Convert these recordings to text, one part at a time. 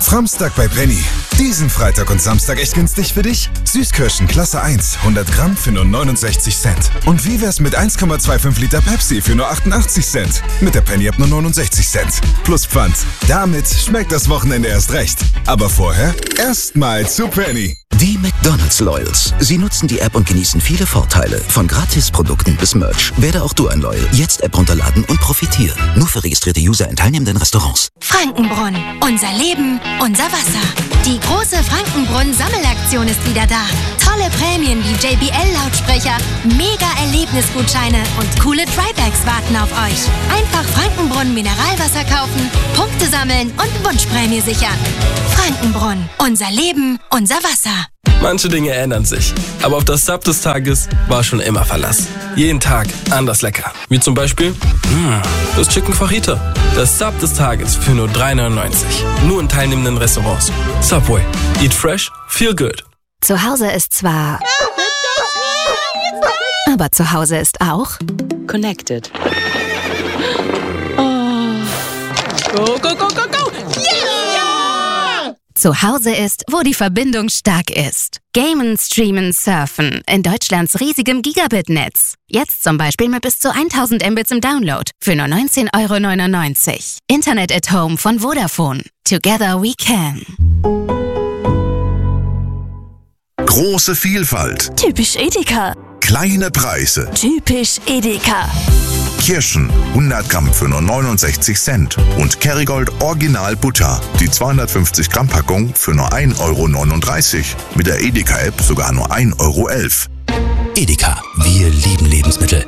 Framstag bei Penny. Diesen Freitag und Samstag echt günstig für dich? Süßkirschen Klasse 1, 100 Gramm für nur 69 Cent. Und wie wär's mit 1,25 Liter Pepsi für nur 88 Cent? Mit der Penny-App nur 69 Cent. Plus Pfand. Damit schmeckt das Wochenende erst recht. Aber vorher erstmal zu Penny. Die McDonald's Loyals. Sie nutzen die App und genießen viele Vorteile. Von Gratisprodukten bis Merch. Werde auch du ein Loyal. Jetzt App runterladen und profitieren. Nur für registrierte User in teilnehmenden Restaurants. Frankenbrunn. Unser Leben, unser Wasser. Die große Frankenbrunn-Sammelaktion ist wieder da. Tolle Prämien wie JBL-Lautsprecher, Mega-Erlebnisgutscheine und coole Trybags warten auf euch. Einfach Frankenbrunn Mineralwasser kaufen, Punkte sammeln und Wunschprämie sichern. Frankenbrunn. Unser Leben, unser Wasser. Manche Dinge ändern sich, aber auf das Sub des Tages war schon immer Verlass. Jeden Tag anders lecker. Wie zum Beispiel das Chicken Fajita. Das Sub des Tages für nur 3,99. Nur in teilnehmenden Restaurants. Subway. Eat fresh, feel good. Zu Hause ist zwar... aber zu Hause ist auch... Connected. Oh. Go, go, go, go, go! Yeah! Zu Hause ist, wo die Verbindung stark ist. Gamen, streamen, surfen in Deutschlands riesigem Gigabit-Netz. Jetzt zum Beispiel mit bis zu 1000 Mbits im Download für nur 19,99 €. Internet at Home von Vodafone. Together we can. Große Vielfalt. Typisch Edeka. Kleine Preise. Typisch Edeka. Kirschen 100 Gramm für nur 69 Cent. Und Kerrygold Original Butter. Die 250 Gramm Packung für nur 1,39 €. Mit der Edeka-App sogar nur 1,11 €. Edeka. Wir lieben Lebensmittel.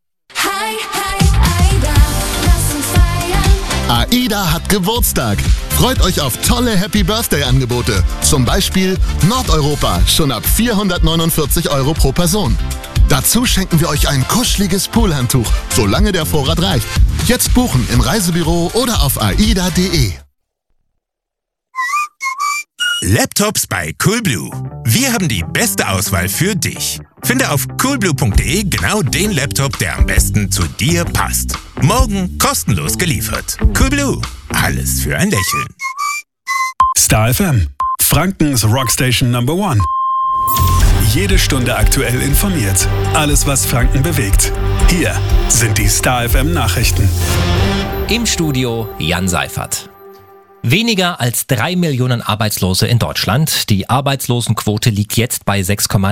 AIDA hat Geburtstag. Freut euch auf tolle Happy Birthday Angebote. Zum Beispiel Nordeuropa, schon ab 449 € pro Person. Dazu schenken wir euch ein kuscheliges Poolhandtuch, solange der Vorrat reicht. Jetzt buchen im Reisebüro oder auf aida.de. Laptops bei Coolblue. Wir haben die beste Auswahl für dich. Finde auf coolblue.de genau den Laptop, der am besten zu dir passt. Morgen kostenlos geliefert. Coolblue. Alles für ein Lächeln. Star FM. Frankens Rockstation Number 1. Jede Stunde aktuell informiert. Alles, was Franken bewegt. Hier sind die Star FM Nachrichten. Im Studio Jan Seifert. Weniger als 3 Millionen Arbeitslose in Deutschland. Die Arbeitslosenquote liegt jetzt bei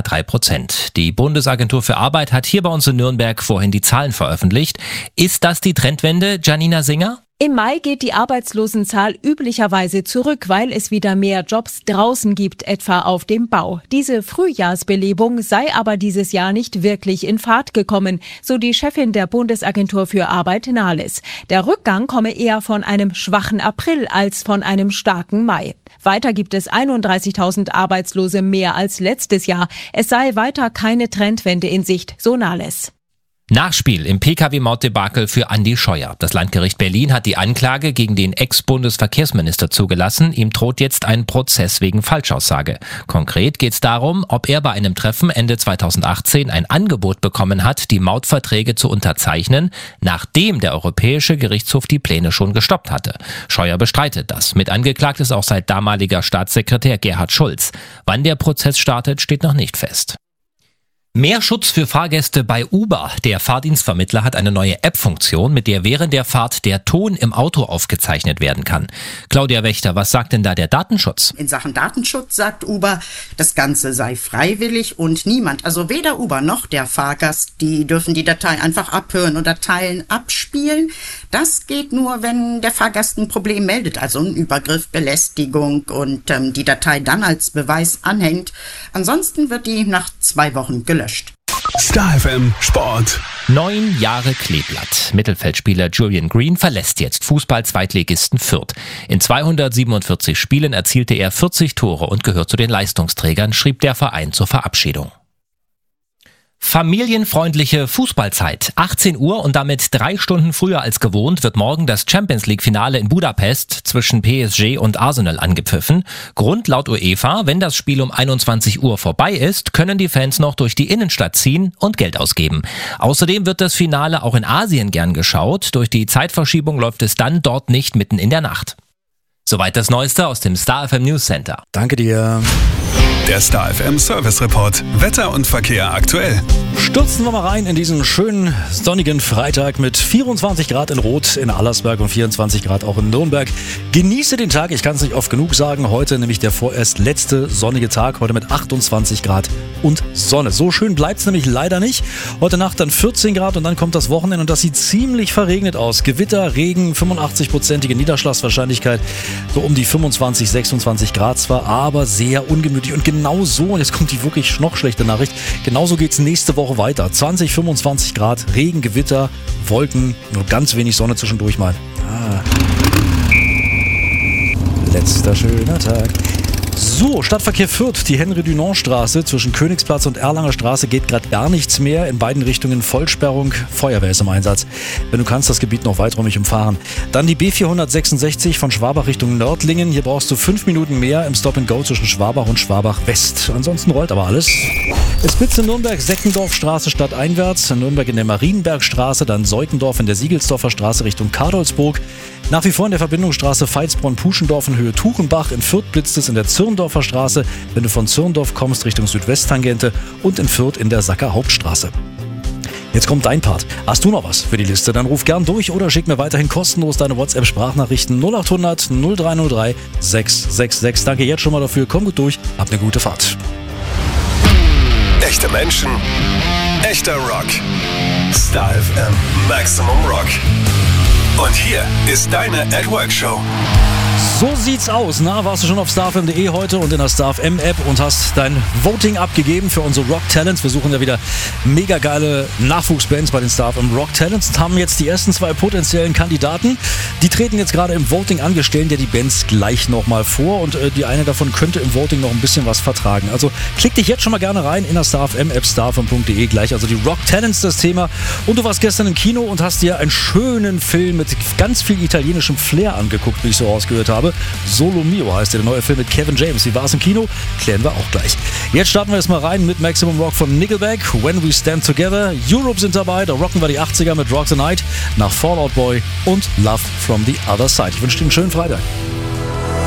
6,3%. Die Bundesagentur für Arbeit hat hier bei uns in Nürnberg vorhin die Zahlen veröffentlicht. Ist das die Trendwende, Janina Singer? Im Mai geht die Arbeitslosenzahl üblicherweise zurück, weil es wieder mehr Jobs draußen gibt, etwa auf dem Bau. Diese Frühjahrsbelebung sei aber dieses Jahr nicht wirklich in Fahrt gekommen, so die Chefin der Bundesagentur für Arbeit Nahles. Der Rückgang komme eher von einem schwachen April als von einem starken Mai. Weiter gibt es 31.000 Arbeitslose mehr als letztes Jahr. Es sei weiter keine Trendwende in Sicht, so Nahles. Nachspiel im Pkw-Mautdebakel für Andi Scheuer. Das Landgericht Berlin hat die Anklage gegen den Ex-Bundesverkehrsminister zugelassen. Ihm droht jetzt ein Prozess wegen Falschaussage. Konkret geht es darum, ob er bei einem Treffen Ende 2018 ein Angebot bekommen hat, die Mautverträge zu unterzeichnen, nachdem der Europäische Gerichtshof die Pläne schon gestoppt hatte. Scheuer bestreitet das. Mit angeklagt ist auch sein damaliger Staatssekretär Gerhard Schulz. Wann der Prozess startet, steht noch nicht fest. Mehr Schutz für Fahrgäste bei Uber. Der Fahrdienstvermittler hat eine neue App-Funktion, mit der während der Fahrt der Ton im Auto aufgezeichnet werden kann. Claudia Wächter, was sagt denn da der Datenschutz? In Sachen Datenschutz sagt Uber, das Ganze sei freiwillig und niemand, also weder Uber noch der Fahrgast, die dürfen die Datei einfach abhören oder teilen, abspielen. Das geht nur, wenn der Fahrgast ein Problem meldet, also ein Übergriff, Belästigung und die Datei dann als Beweis anhängt. Ansonsten wird die nach 2 Wochen gelöscht. Star FM Sport. 9 Jahre Kleeblatt. Mittelfeldspieler Julian Green verlässt jetzt Fußball-Zweitligisten Fürth. In 247 Spielen erzielte er 40 Tore und gehört zu den Leistungsträgern, schrieb der Verein zur Verabschiedung. Familienfreundliche Fußballzeit. 18 Uhr und damit 3 Stunden früher als gewohnt wird morgen das Champions-League-Finale in Budapest zwischen PSG und Arsenal angepfiffen. Grund laut UEFA, wenn das Spiel um 21 Uhr vorbei ist, können die Fans noch durch die Innenstadt ziehen und Geld ausgeben. Außerdem wird das Finale auch in Asien gern geschaut. Durch die Zeitverschiebung läuft es dann dort nicht mitten in der Nacht. Soweit das Neueste aus dem Star FM News Center. Danke dir. Der Star FM Service Report. Wetter und Verkehr aktuell. Stürzen wir mal rein in diesen schönen sonnigen Freitag mit 24 Grad in Rot in Allersberg und 24 Grad auch in Nürnberg. Genieße den Tag, ich kann es nicht oft genug sagen. Heute nämlich der vorerst letzte sonnige Tag, heute mit 28 Grad und Sonne. So schön bleibt es nämlich leider nicht. Heute Nacht dann 14 Grad und dann kommt das Wochenende und das sieht ziemlich verregnet aus. Gewitter, Regen, 85%ige Niederschlagswahrscheinlichkeit, so um die 25, 26 Grad zwar, aber sehr ungemütlich. Und genau so, und jetzt kommt die wirklich noch schlechte Nachricht, genauso geht es nächste Woche weiter. 20, 25 Grad, Regen, Gewitter, Wolken, nur ganz wenig Sonne zwischendurch mal. Letzter schöner Tag. So, Stadtverkehr Fürth, die Henry-Dunant-Straße zwischen Königsplatz und Erlanger Straße geht gerade gar nichts mehr. In beiden Richtungen Vollsperrung, Feuerwehr ist im Einsatz. Wenn du kannst, das Gebiet noch weiträumig umfahren. Dann die B466 von Schwabach Richtung Nördlingen. Hier brauchst du 5 Minuten mehr im Stop-and-Go zwischen Schwabach und Schwabach West. Ansonsten rollt aber alles. Spitze Nürnberg, Seckendorfstraße stadteinwärts. Nürnberg in der Marienbergstraße, dann Seukendorf in der Siegelsdorfer Straße Richtung Kadolsburg. Nach wie vor in der Verbindungsstraße Veitsbronn-Puschendorf in Höhe Tuchenbach. In Fürth blitzt es in der Zirndorfer Straße, wenn du von Zirndorf kommst Richtung Südwesttangente, und in Fürth in der Sacker Hauptstraße. Jetzt kommt dein Part. Hast du noch was für die Liste? Dann ruf gern durch oder schick mir weiterhin kostenlos deine WhatsApp-Sprachnachrichten 0800 0303 666. Danke jetzt schon mal dafür. Komm gut durch. Hab eine gute Fahrt. Echte Menschen, echter Rock. Star FM Maximum Rock. Und hier ist deine @Work-Show. So sieht's aus. Na, warst du schon auf starfm.de heute und in der StarFM-App und hast dein Voting abgegeben für unsere Rock Talents. Wir suchen ja wieder mega geile Nachwuchsbands bei den StarFM Rock Talents und haben jetzt die ersten 2 potenziellen Kandidaten. Die treten jetzt gerade im Voting an. Wir stellen dir die Bands gleich nochmal vor und die eine davon könnte im Voting noch ein bisschen was vertragen. Also klick dich jetzt schon mal gerne rein in der StarFM-App, starfm.de gleich. Also die Rock Talents das Thema. Und du warst gestern im Kino und hast dir einen schönen Film mit ganz viel italienischem Flair angeguckt, wie ich so rausgehört habe. Solo Mio heißt der neue Film mit Kevin James. Wie war es im Kino? Klären wir auch gleich. Jetzt starten wir erstmal rein mit Maximum Rock von Nickelback. When We Stand Together. Europe sind dabei. Da rocken wir die 80er mit Rock the Night nach Fall Out Boy und Love from the Other Side. Ich wünsche dir einen schönen Freitag.